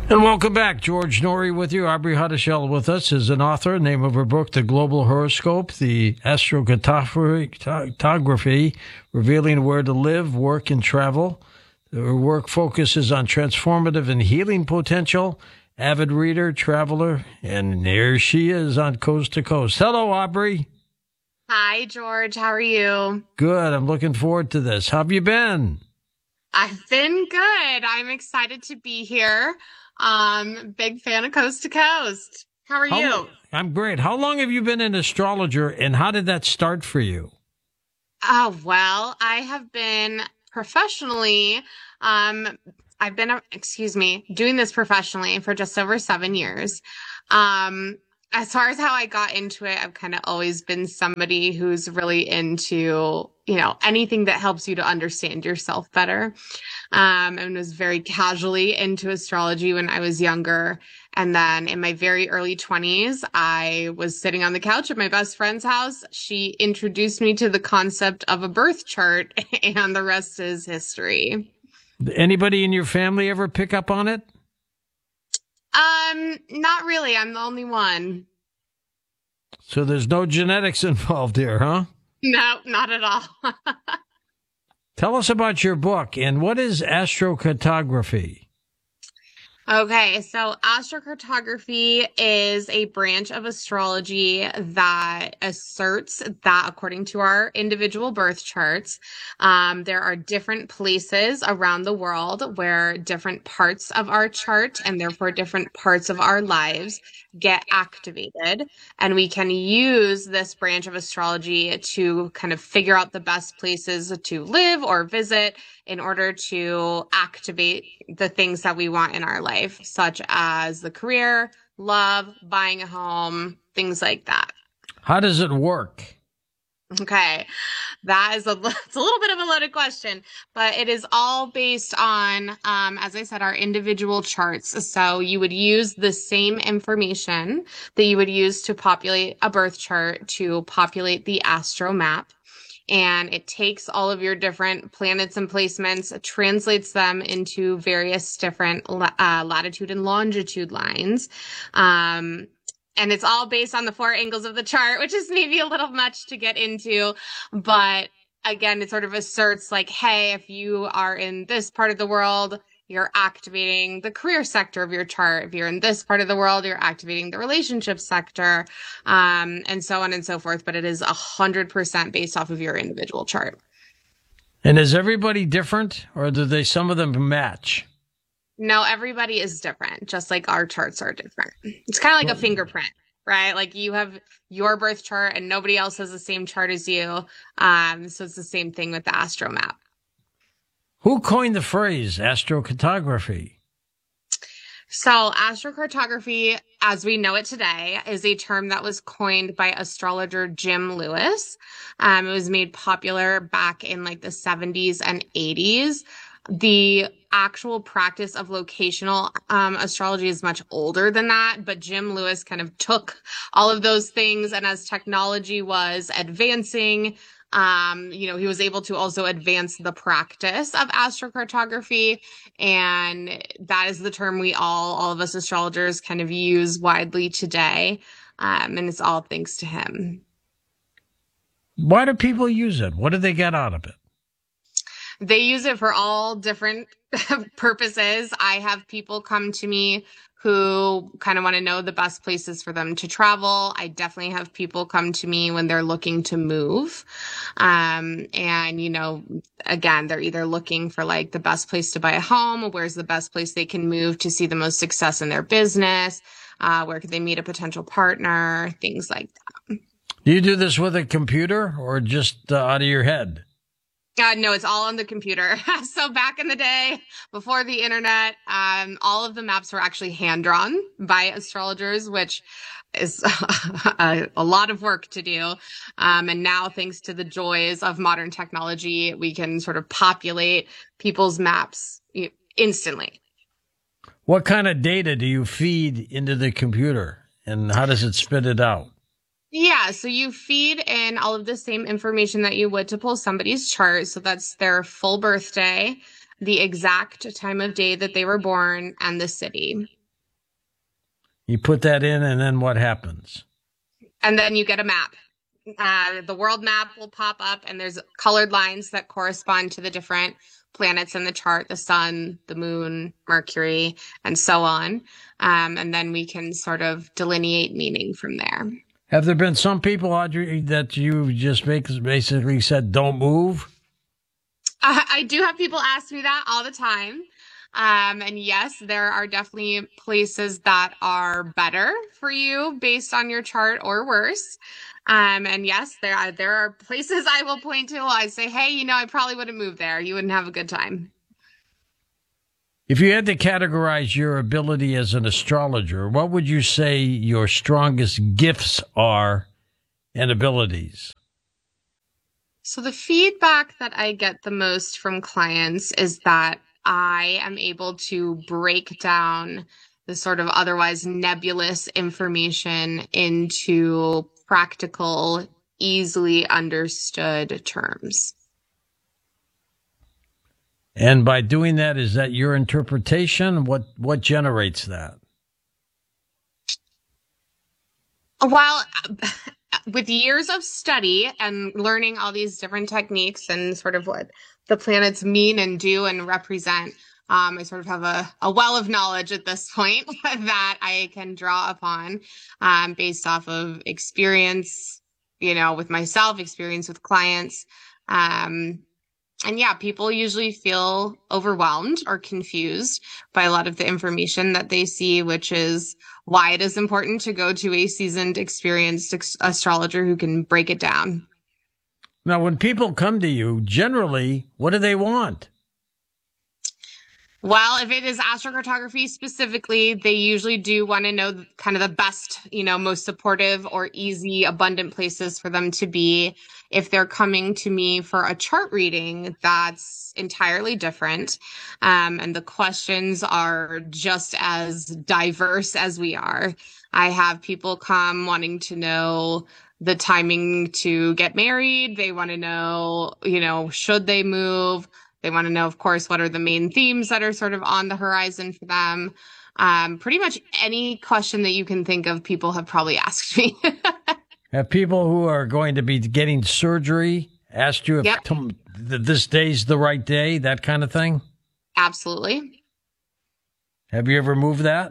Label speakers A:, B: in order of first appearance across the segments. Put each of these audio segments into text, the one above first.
A: And welcome back. George Norrie with you. Aubrey Hadashell with us is an author. Name of her book, The Global Horoscope, the Astrocartography, revealing where to live, work, and travel. Her work focuses on transformative and healing potential. Avid reader, traveler, and there she is on Coast to Coast. Hello, Aubrey.
B: Hi, George. How are you?
A: Good. I'm looking forward to this. How have you been?
B: I've been good. I'm excited to be here. Big fan of Coast to Coast. How are you?
A: I'm great. How long have you been an astrologer, and how did that start for you?
B: Oh, well, I have been professionally, I've been, doing this professionally for just over 7 years. As far as how I got into it, I've kind of always been somebody who's really into, anything that helps you to understand yourself better. And was very casually into astrology when I was younger. And then in my very early 20s, I was sitting on the couch at my best friend's house. She introduced me to the concept of a birth chart, and the rest is history.
A: Anybody in your family ever pick up on it?
B: Not really. I'm the only one.
A: So there's no genetics involved here, huh?
B: No, not at all.
A: Tell us about your book, and what is astrocartography?
B: Okay, so astrocartography is a branch of astrology that asserts that according to our individual birth charts, there are different places around the world where different parts of our chart and therefore different parts of our lives get activated. And we can use this branch of astrology to kind of figure out the best places to live or visit in order to activate the things that we want in our life, such as the career, love, buying a home, things like that.
A: How does it work?
B: Okay, it's a little bit of a loaded question, but it is all based on, as I said, our individual charts. So you would use the same information that you would use to populate a birth chart to populate the astro map. And it takes all of your different planets and placements, translates them into various different latitude and longitude lines. And it's all based on the 4 angles of the chart, which is maybe a little much to get into. But again, it sort of asserts like, hey, if you are in this part of the world, you're activating the career sector of your chart. If you're in this part of the world, you're activating the relationship sector, and so on and so forth. But it is 100% based off of your individual chart.
A: And is everybody different, or do some of them match?
B: No, everybody is different, just like our charts are different. It's kind of like a fingerprint, right? Like you have your birth chart and nobody else has the same chart as you. So it's the same thing with the astro map.
A: Who coined the phrase astrocartography?
B: So astrocartography, as we know it today, is a term that was coined by astrologer Jim Lewis. It was made popular back in like the 70s and 80s. The actual practice of locational astrology is much older than that, but Jim Lewis kind of took all of those things, and as technology was advancing, he was able to also advance the practice of astrocartography, and that is the term we all of us astrologers kind of use widely today, and it's all thanks to him.
A: Why do people use it? What do they get out of it?
B: They use it for all different purposes. I have people come to me who kind of want to know the best places for them to travel. I definitely have people come to me when they're looking to move. And, again, they're either looking for like the best place to buy a home, where's the best place they can move to see the most success in their business, where could they meet a potential partner, things like that.
A: Do you do this with a computer or just out of your head?
B: No, it's all on the computer. So back in the day, before the internet, all of the maps were actually hand-drawn by astrologers, which is a lot of work to do. And now, thanks to the joys of modern technology, we can sort of populate people's maps instantly.
A: What kind of data do you feed into the computer, and how does it spit it out?
B: Yeah, so you feed in all of the same information that you would to pull somebody's chart. So that's their full birthday, the exact time of day that they were born, and the city.
A: You put that in, and then what happens?
B: And then you get a map. The world map will pop up, and there's colored lines that correspond to the different planets in the chart, the sun, the moon, Mercury, and so on. And then we can sort of delineate meaning from there.
A: Have there been some people, Audrey, that you just basically said, don't move?
B: I do have people ask me that all the time. And yes, there are definitely places that are better for you based on your chart or worse. And yes, there are places I will point to. I say, hey, I probably wouldn't move there. You wouldn't have a good time.
A: If you had to categorize your ability as an astrologer, what would you say your strongest gifts are and abilities?
B: So the feedback that I get the most from clients is that I am able to break down the sort of otherwise nebulous information into practical, easily understood terms.
A: And by doing that, is that your interpretation? What generates that?
B: Well, with years of study and learning all these different techniques and sort of what the planets mean and do and represent, I sort of have a well of knowledge at this point that I can draw upon based off of experience, with myself, experience with clients. And yeah, people usually feel overwhelmed or confused by a lot of the information that they see, which is why it is important to go to a seasoned, experienced astrologer who can break it down.
A: Now, when people come to you, generally, what do they want?
B: Well, if it is astrocartography specifically, they usually do want to know kind of the best, most supportive or easy, abundant places for them to be. If they're coming to me for a chart reading, that's entirely different. And the questions are just as diverse as we are. I have people come wanting to know the timing to get married. They want to know, should they move? They want to know, of course, what are the main themes that are sort of on the horizon for them. Pretty much any question that you can think of, people have probably asked me.
A: Have people who are going to be getting surgery asked you if this day's the right day, that kind of thing?
B: Absolutely.
A: Have you ever moved that?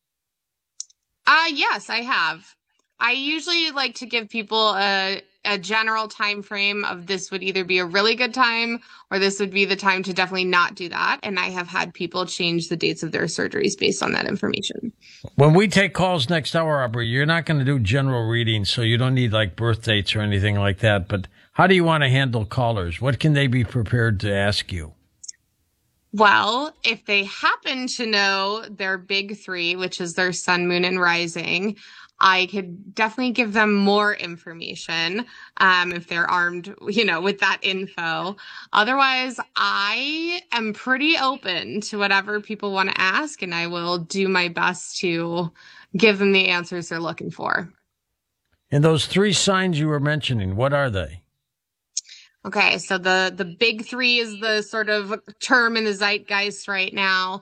B: Yes, I have. I usually like to give people a general time frame of this would either be a really good time or this would be the time to definitely not do that. And I have had people change the dates of their surgeries based on that information.
A: When we take calls next hour, Aubrey, you're not going to do general readings, so you don't need like birth dates or anything like that. But how do you want to handle callers? What can they be prepared to ask you?
B: Well, if they happen to know their big three, which is their sun, moon, and rising, I could definitely give them more information if they're armed, with that info. Otherwise, I am pretty open to whatever people want to ask, and I will do my best to give them the answers they're looking for.
A: And those three signs you were mentioning, what are they?
B: Okay, so the big three is the sort of term in the zeitgeist right now.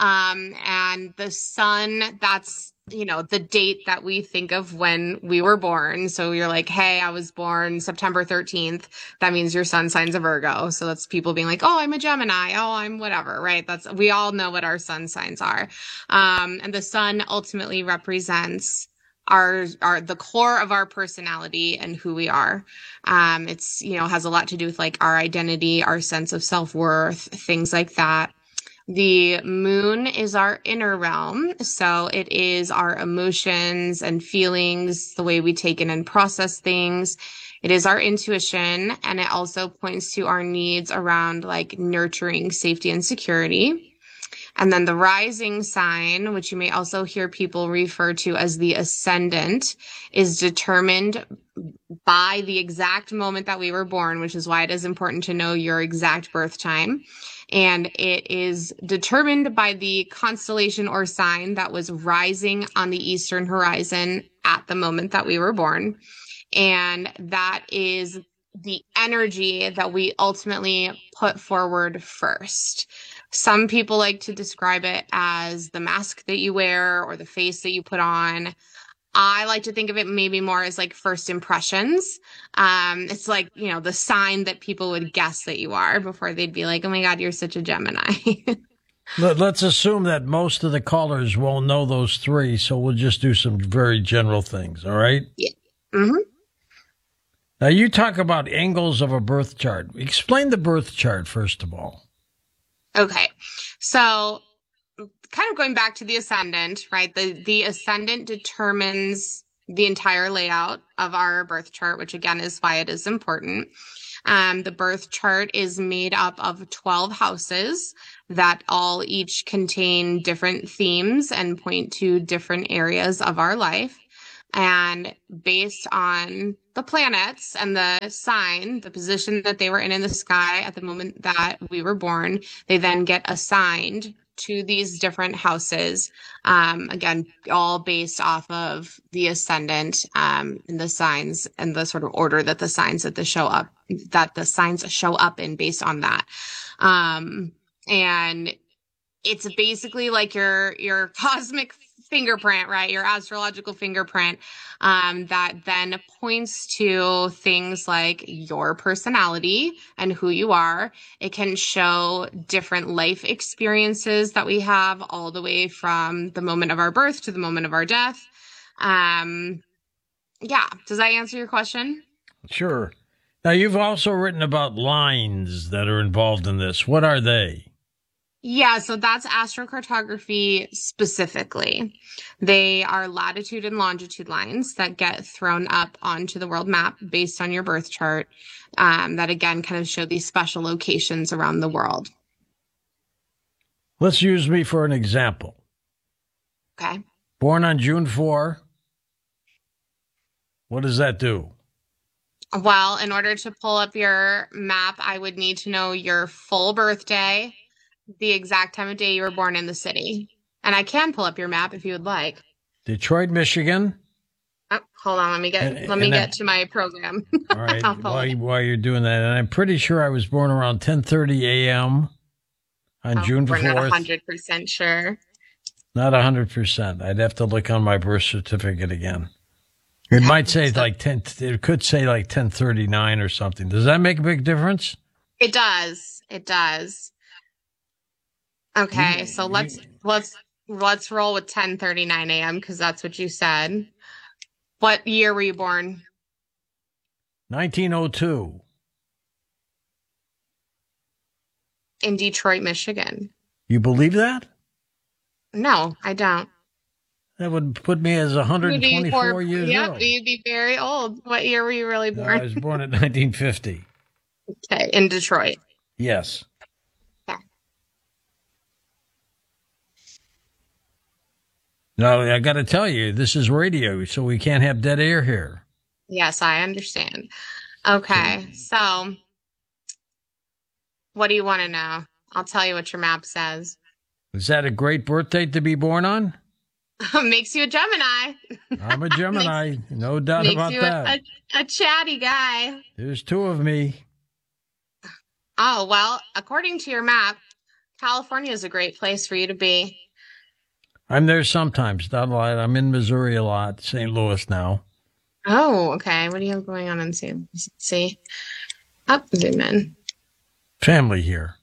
B: And the sun, that's, the date that we think of when we were born. So you're like, hey, I was born September 13th. That means your sun sign's a Virgo. So that's people being like, oh, I'm a Gemini. Oh, I'm whatever, right? We all know what our sun signs are. And the sun ultimately represents are the core of our personality and who we are. It's, has a lot to do with like our identity, our sense of self-worth, things like that. The moon is our inner realm. So it is our emotions and feelings, the way we take in and process things. It is our intuition. And it also points to our needs around like nurturing safety and security. And then the rising sign, which you may also hear people refer to as the ascendant, is determined by the exact moment that we were born, which is why it is important to know your exact birth time. And it is determined by the constellation or sign that was rising on the eastern horizon at the moment that we were born. And that is the energy that we ultimately put forward first. Some people like to describe it as the mask that you wear or the face that you put on. I like to think of it maybe more as like first impressions. It's like, the sign that people would guess that you are before they'd be like, oh my God, you're such a Gemini.
A: Let's assume that most of the callers won't know those three, so we'll just do some very general things, all right?
B: Yeah. Mm-hmm.
A: Now, you talk about angles of a birth chart. Explain the birth chart, first of all.
B: Okay. So kind of going back to the ascendant, right? The ascendant determines the entire layout of our birth chart, which again is why it is important. The birth chart is made up of 12 houses that all each contain different themes and point to different areas of our life. And based on the planets and the sign, the position that they were in the sky at the moment that we were born, they then get assigned to these different houses. Again, all based off of the ascendant, and the signs and the sort of order that the signs that the signs show up in based on that. And it's basically like your cosmic fingerprint, right? Your astrological fingerprint, that then points to things like your personality and who you are. It can show different life experiences that we have all the way from the moment of our birth to the moment of our death. Yeah. Does that answer your question?
A: Sure. Now, you've also written about lines that are involved in this. What are they?
B: Yeah, so that's astrocartography specifically. They are latitude and longitude lines that get thrown up onto the world map based on your birth chart, that again kind of show these special locations around the world.
A: Let's use me for an example.
B: Okay.
A: Born on June 4. What does that do?
B: Well, in order to pull up your map, I would need to know your full birthday, the exact time of day you were born in the city. And I can pull up your map if you would like.
A: Detroit, Michigan.
B: Oh, hold on, let me get to my program.
A: All right, while you're doing that, and I'm pretty sure I was born around 10:30 a.m. on June 4th.
B: We're not 100% sure.
A: Not 100%. I'd have to look on my birth certificate again. It might say like 10. It could say like 10:39 or something. Does that make a big difference?
B: It does. It does. Okay, so let's roll with 10:39 a.m. because that's what you said. What year were you born?
A: 1902.
B: In Detroit, Michigan.
A: You believe that?
B: No, I don't.
A: That would put me as 124 years old.
B: You'd be very old. What year were you really born?
A: I was born in 1950.
B: Okay, in Detroit.
A: Yes. Now, I got to tell you, this is radio, so we can't have dead air here.
B: Yes, I understand. Okay, so what do you want to know? I'll tell you what your map says.
A: Is that a great birthday to be born on?
B: Makes you a Gemini.
A: I'm a Gemini, no doubt about that.
B: Makes you a chatty guy.
A: There's two of me.
B: Oh, well, according to your map, California is a great place for you to be.
A: I'm there sometimes, not a lot. I'm in Missouri a lot, St. Louis now.
B: Oh, okay. What do you have going on in St. Louis? Let's see. Up, zoom in.
A: Family here.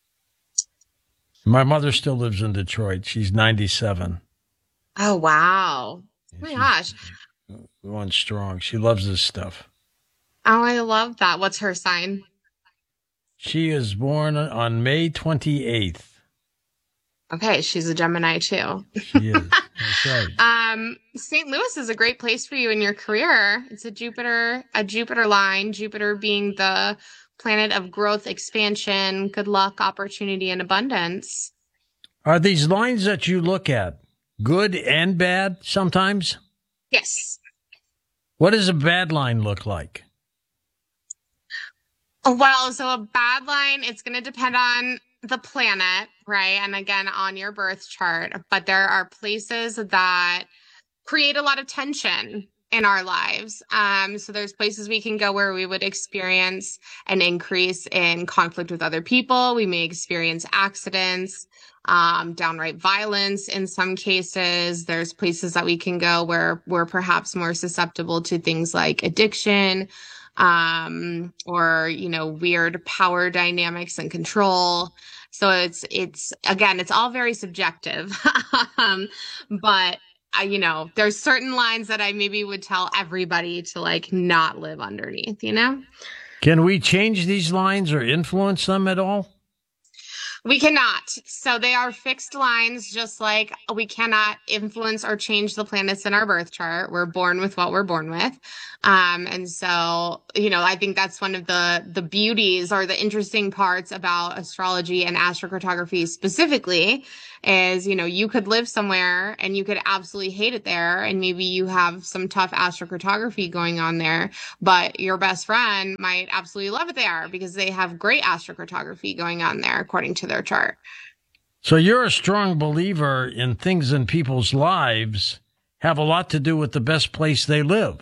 A: My mother still lives in Detroit. She's 97.
B: Oh, wow. Oh, my gosh.
A: Going strong. She loves this stuff.
B: Oh, I love that. What's her sign?
A: She is born on May 28th.
B: Okay, she's a Gemini too.
A: She is. That's right.
B: St. Louis is a great place for you in your career. It's a Jupiter line, Jupiter being the planet of growth, expansion, good luck, opportunity, and abundance.
A: Are these lines that you look at good and bad sometimes?
B: Yes.
A: What does a bad line look like?
B: Well, so a bad line, it's going to depend on the planet, right? And again, on your birth chart. But there are places that create a lot of tension in our lives. So there's places we can go where we would experience an increase in conflict with other people. We may experience accidents, downright violence in some cases. There's places that we can go where we're perhaps more susceptible to things like addiction, or, weird power dynamics and control. So it's again, it's all very subjective. But there's certain lines that I maybe would tell everybody to not live underneath,
A: Can we change these lines or influence them at all?
B: We cannot. So they are fixed lines, just like we cannot influence or change the planets in our birth chart. We're born with what we're born with. And so, I think that's one of the beauties or the interesting parts about astrology and astrocartography specifically is, you could live somewhere and you could absolutely hate it there. And maybe you have some tough astrocartography going on there, but your best friend might absolutely love it there because they have great astrocartography going on there according to their chart.
A: So you're a strong believer in things in people's lives have a lot to do with the best place they live.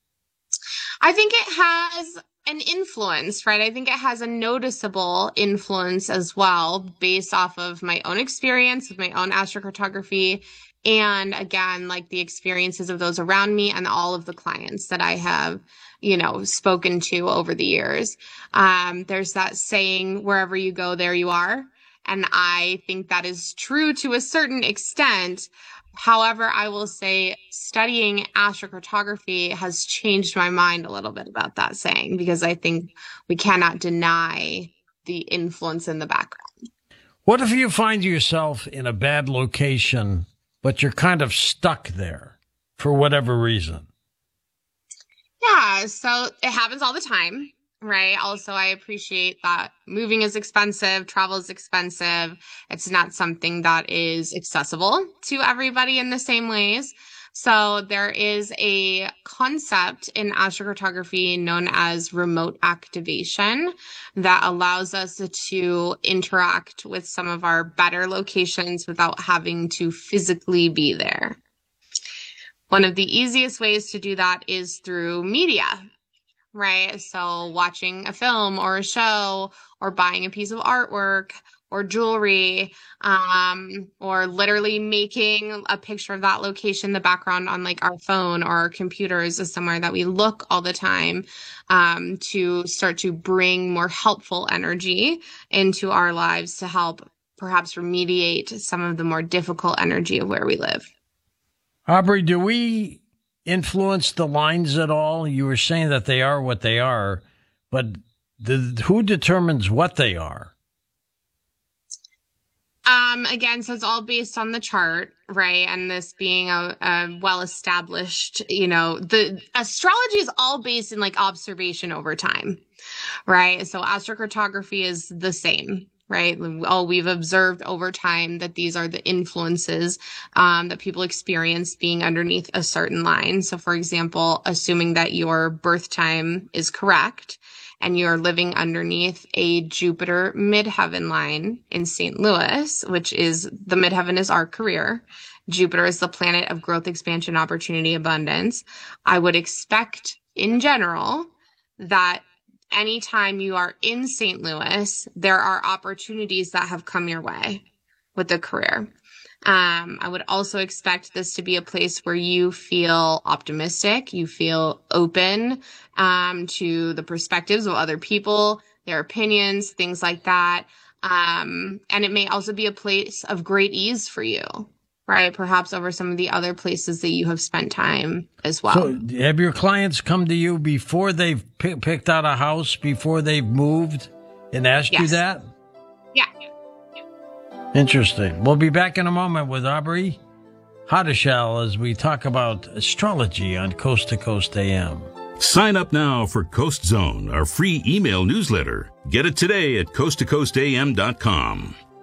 B: I think it has an influence, right? I think it has a noticeable influence as well based off of my own experience with my own astrocartography. And again, the experiences of those around me and all of the clients that I have, spoken to over the years. There's that saying, wherever you go, there you are. And I think that is true to a certain extent. However, I will say studying astrocartography has changed my mind a little bit about that saying, because I think we cannot deny the influence in the background.
A: What if you find yourself in a bad location, but you're kind of stuck there for whatever reason?
B: Yeah, so it happens all the time. Right. Also, I appreciate that moving is expensive, travel is expensive. It's not something that is accessible to everybody in the same ways. So there is a concept in astrocartography known as remote activation that allows us to interact with some of our better locations without having to physically be there. One of the easiest ways to do that is through media. Right. So watching a film or a show or buying a piece of artwork or jewelry, or literally making a picture of that location, the background on our phone or our computers is somewhere that we look all the time, to start to bring more helpful energy into our lives to help perhaps remediate some of the more difficult energy of where we live.
A: Aubrey, do we influence the lines at all? You were saying that they are what they are, but who determines what they are?
B: Again, so it's all based on the chart, right? And this being a well-established, the astrology is all based in observation over time, right? So astrocartography is the same. Right. We've observed over time that these are the influences that people experience being underneath a certain line. So, for example, assuming that your birth time is correct and you're living underneath a Jupiter midheaven line in St. Louis, which is the midheaven is our career. Jupiter is the planet of growth, expansion, opportunity, abundance. I would expect in general that anytime you are in St. Louis, there are opportunities that have come your way with the career. I would also expect this to be a place where you feel optimistic, you feel open to the perspectives of other people, their opinions, things like that. And it may also be a place of great ease for you, right? Perhaps over some of the other places that you have spent time as well.
A: So have your clients come to you before they've picked out a house, before they've moved, and asked you that?
B: Yeah.
A: Interesting. We'll be back in a moment with Aubrey Hadeschel as we talk about astrology on Coast to Coast AM.
C: Sign up now for Coast Zone, our free email newsletter. Get it today at coasttocoastam.com.